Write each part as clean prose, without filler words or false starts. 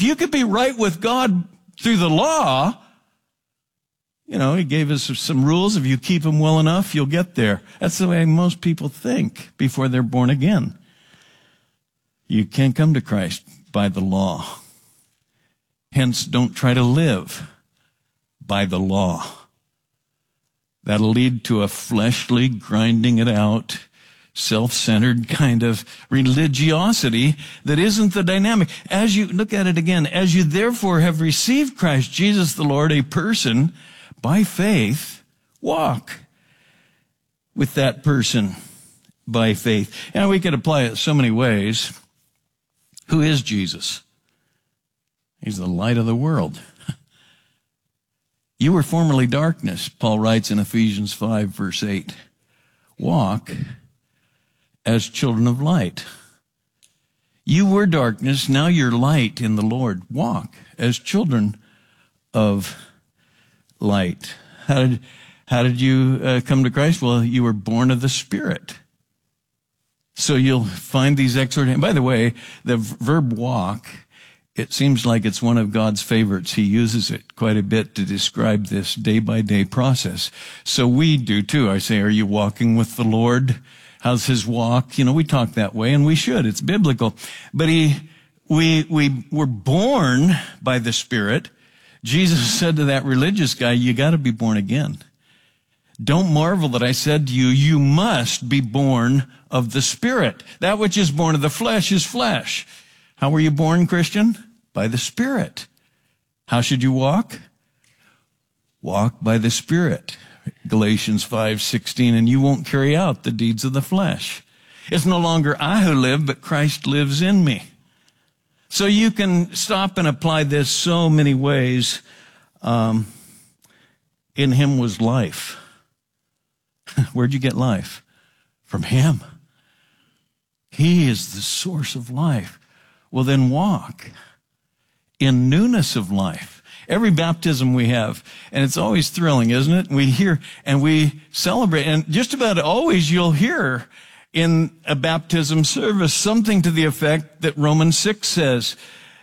you could be right with God through the law, he gave us some rules. If you keep them well enough, you'll get there. That's the way most people think before they're born again. You can't come to Christ by the law. Hence, don't try to live by the law. That'll lead to a fleshly, grinding it out, self-centered kind of religiosity that isn't the dynamic. As you look at it again, as you therefore have received Christ Jesus the Lord, a person, by faith, walk with that person by faith. And we could apply it so many ways. Who is Jesus? He's the light of the world. You were formerly darkness, Paul writes in Ephesians 5, verse 8. Walk as children of light. You were darkness, now you're light in the Lord. Walk as children of light. How did you come to Christ? Well, you were born of the Spirit. So you'll find these exhortations. By the way, the verb walk, it seems like it's one of God's favorites. He uses it quite a bit to describe this day-by-day process. So we do too. I say, are you walking with the Lord? How's his walk? We talk that way, and we should. It's biblical. But we were born by the Spirit. Jesus said to that religious guy, you got to be born again. Don't marvel that I said to you, you must be born of the Spirit. That which is born of the flesh is flesh. How were you born, Christian? By the Spirit. How should you walk? Walk by the Spirit. Galatians 5:16, and you won't carry out the deeds of the flesh. It's no longer I who live, but Christ lives in me. So you can stop and apply this so many ways. In him was life. Where'd you get life? From him. He is the source of life. Well, then walk in newness of life. Every baptism we have, and it's always thrilling, isn't it? We hear and we celebrate, and just about always you'll hear in a baptism service something to the effect that Romans 6 says,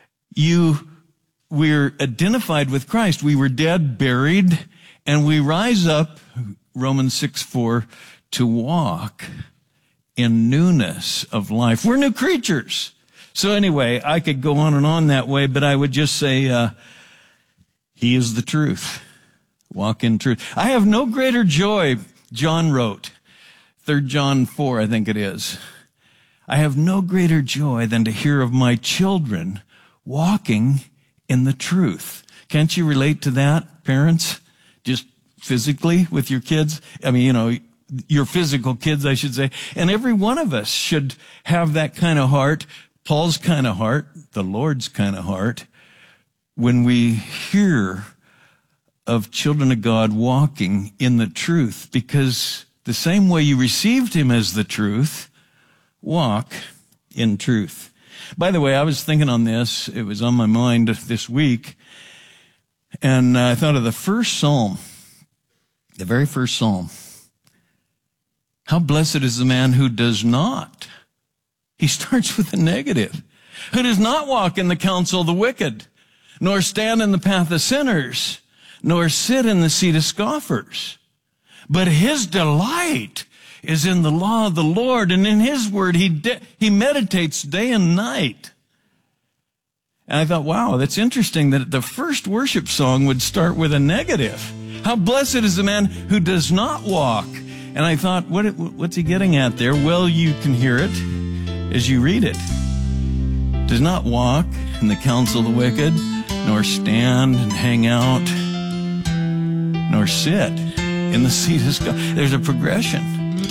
we're identified with Christ. We were dead, buried, and we rise up, Romans 6:4, to walk in newness of life. We're new creatures. So anyway, I could go on that way, but I would just say, he is the truth. Walk in truth. I have no greater joy, John wrote, 3 John 4, I think it is. I have no greater joy than to hear of my children walking in the truth. Can't you relate to that, parents? Just physically with your kids? I mean, your physical kids, I should say. And every one of us should have that kind of heart, Paul's kind of heart, the Lord's kind of heart, when we hear of children of God walking in the truth, because the same way you received him as the truth, walk in truth. By the way, I was thinking on this. It was on my mind this week, and I thought of the first psalm, the very first psalm. How blessed is the man who does not. He starts with a negative. Who does not walk in the counsel of the wicked, nor stand in the path of sinners, nor sit in the seat of scoffers. But his delight is in the law of the Lord, and in his word he meditates day and night. And I thought, wow, that's interesting that the first worship song would start with a negative. How blessed is the man who does not walk. And I thought, what's he getting at there? Well, you can hear it as you read it. Does not walk in the counsel of the wicked, nor stand and hang out, nor sit in the seat of God. There's a progression.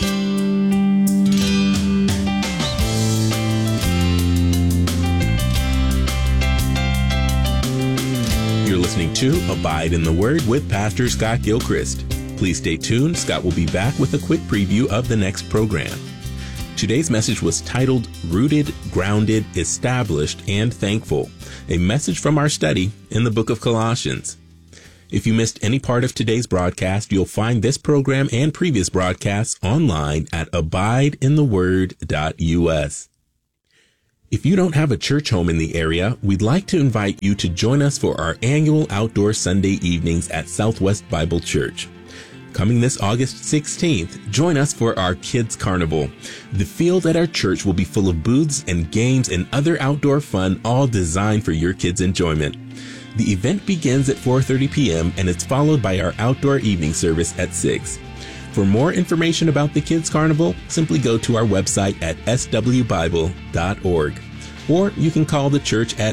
You're listening to Abide in the Word with Pastor Scott Gilchrist. Please stay tuned. Scott will be back with a quick preview of the next program. Today's message was titled Rooted, Grounded, Established, and Thankful, a message from our study in the book of Colossians. If you missed any part of today's broadcast, you'll find this program and previous broadcasts online at abideintheword.us. If you don't have a church home in the area, we'd like to invite you to join us for our annual outdoor Sunday evenings at Southwest Bible Church. Coming this August 16th, join us for our Kids Carnival. The field at our church will be full of booths and games and other outdoor fun, all designed for your kids' enjoyment. The event begins at 4:30 p.m. and it's followed by our outdoor evening service at 6. For more information about the Kids Carnival, simply go to our website at swbible.org. Or you can call the church at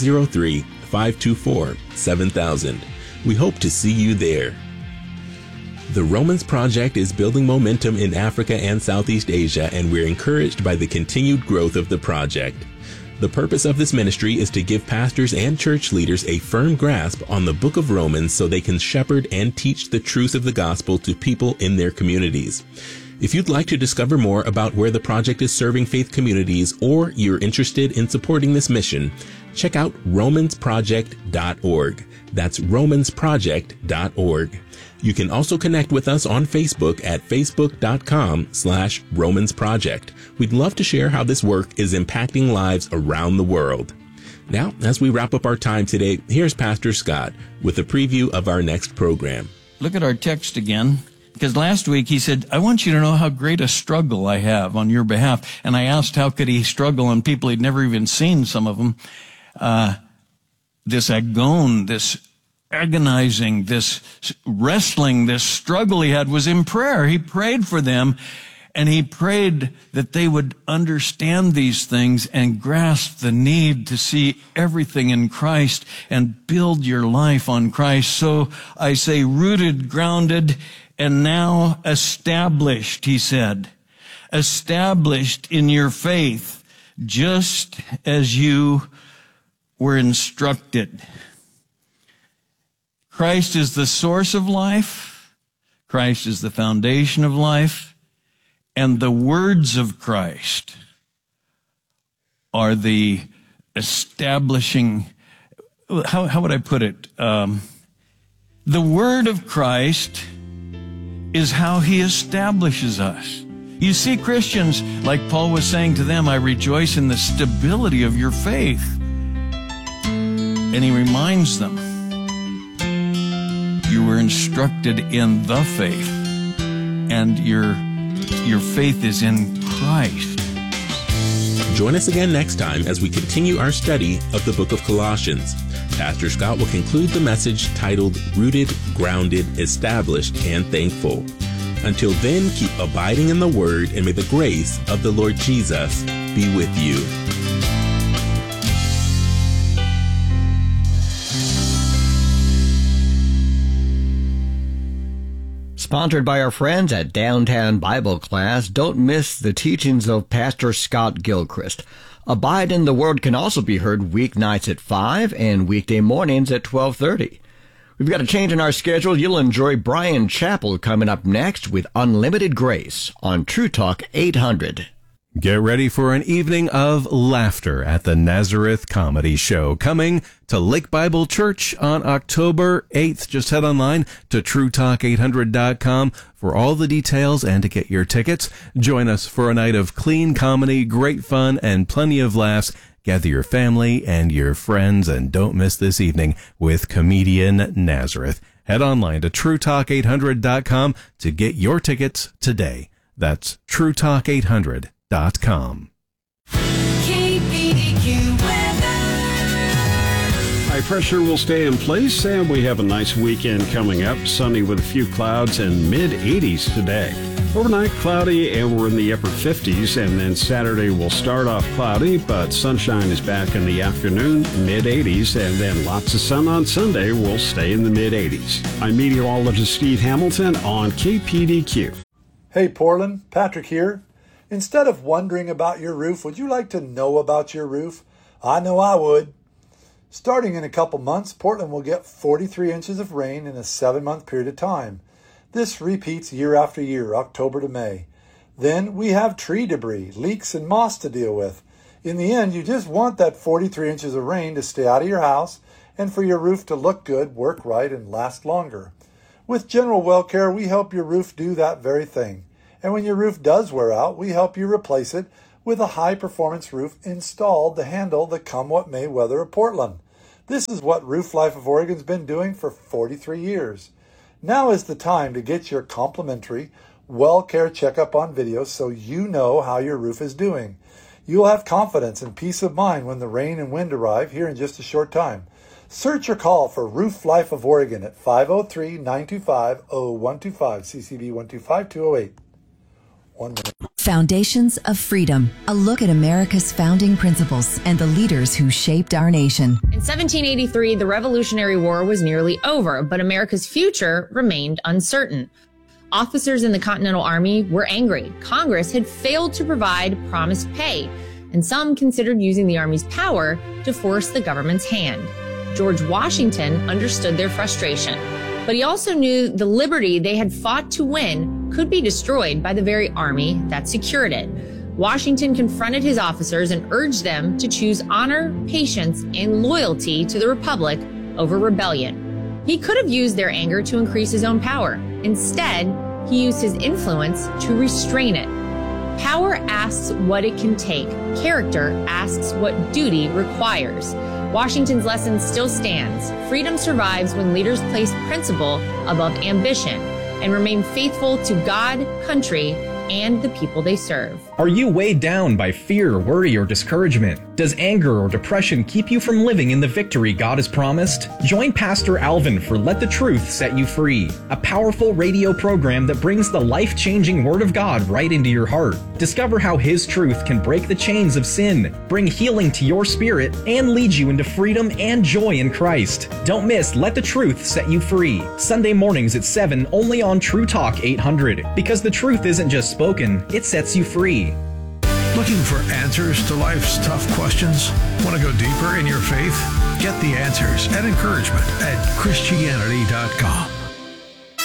503-524-7000. We hope to see you there. The Romans Project is building momentum in Africa and Southeast Asia, and we're encouraged by the continued growth of the project. The purpose of this ministry is to give pastors and church leaders a firm grasp on the book of Romans so they can shepherd and teach the truth of the gospel to people in their communities. If you'd like to discover more about where the project is serving faith communities, or you're interested in supporting this mission, check out romansproject.org. That's romansproject.org. You can also connect with us on Facebook at facebook.com/romansproject. We'd love to share how this work is impacting lives around the world. Now, as we wrap up our time today, here's Pastor Scott with a preview of our next program. Look at our text again, because last week he said, I want you to know how great a struggle I have on your behalf. And I asked how could he struggle on people he'd never even seen, some of them. This agon, this agonizing, this wrestling, this struggle he had was in prayer. He prayed for them, and he prayed that they would understand these things and grasp the need to see everything in Christ and build your life on Christ. So I say rooted, grounded, and now established, he said. Established in your faith, just as you were instructed. Christ is the source of life. Christ is the foundation of life. And the words of Christ are the establishing, how would I put it? The word of Christ is how he establishes us. You see, Christians, like Paul was saying to them, I rejoice in the stability of your faith. And he reminds them, you were instructed in the faith, and your faith is in Christ. Join us again next time as we continue our study of the book of Colossians. Pastor Scott will conclude the message titled Rooted, Grounded, Established, and Thankful. Until then, keep abiding in the Word, and may the grace of the Lord Jesus be with you. Sponsored by our friends at Downtown Bible Class, don't miss the teachings of Pastor Scott Gilchrist. Abide in the Word can also be heard weeknights at 5 and weekday mornings at 12:30. We've got a change in our schedule. You'll enjoy Brian Chappell coming up next with Unlimited Grace on True Talk 800. Get ready for an evening of laughter at the Nazareth Comedy Show, coming to Lake Bible Church on October 8th. Just head online to TrueTalk800.com for all the details and to get your tickets. Join us for a night of clean comedy, great fun, and plenty of laughs. Gather your family and your friends, and don't miss this evening with comedian Nazareth. Head online to TrueTalk800.com to get your tickets today. That's TrueTalk800.com. KPDQ weather. High pressure will stay in place, and we have a nice weekend coming up. Sunny with a few clouds and mid-80s today. Overnight cloudy, and we're in the upper 50s, and then Saturday will start off cloudy, but sunshine is back in the afternoon, mid-80s, and then lots of sun on Sunday. Will stay in the mid-80s. I'm meteorologist Steve Hamilton on KPDQ. Hey Portland, Patrick here. Instead of wondering about your roof, would you like to know about your roof? I know I would. Starting in a couple months, Portland will get 43 inches of rain in a 7-month period of time. This repeats year after year, October to May. Then we have tree debris, leaks, and moss to deal with. In the end, you just want that 43 inches of rain to stay out of your house and for your roof to look good, work right, and last longer. With General Well Care, we help your roof do that very thing. And when your roof does wear out, we help you replace it with a high-performance roof installed to handle the come-what-may weather of Portland. This is what Roof Life of Oregon's been doing for 43 years. Now is the time to get your complimentary well care checkup on video so you know how your roof is doing. You'll have confidence and peace of mind when the rain and wind arrive here in just a short time. Search or call for Roof Life of Oregon at 503-925-0125, CCB 125208. 1 minute. Foundations of Freedom, a look at America's founding principles and the leaders who shaped our nation. In 1783, the Revolutionary War was nearly over, but America's future remained uncertain. Officers in the Continental Army were angry. Congress had failed to provide promised pay, and some considered using the Army's power to force the government's hand. George Washington understood their frustration, but he also knew the liberty they had fought to win could be destroyed by the very army that secured it. Washington confronted his officers and urged them to choose honor, patience, and loyalty to the Republic over rebellion. He could have used their anger to increase his own power. Instead, he used his influence to restrain it. Power asks what it can take. Character asks what duty requires. Washington's lesson still stands. Freedom survives when leaders place principle above ambition and remain faithful to God, country, and the people they serve. Are you weighed down by fear, worry, or discouragement? Does anger or depression keep you from living in the victory God has promised? Join Pastor Alvin for Let the Truth Set You Free, a powerful radio program that brings the life-changing Word of God right into your heart. Discover how His truth can break the chains of sin, bring healing to your spirit, and lead you into freedom and joy in Christ. Don't miss Let the Truth Set You Free, Sunday mornings at 7 only on True Talk 800. Because the truth isn't just spoken, it sets you free. Looking for answers to life's tough questions? Want to go deeper in your faith? Get the answers and encouragement at Christianity.com.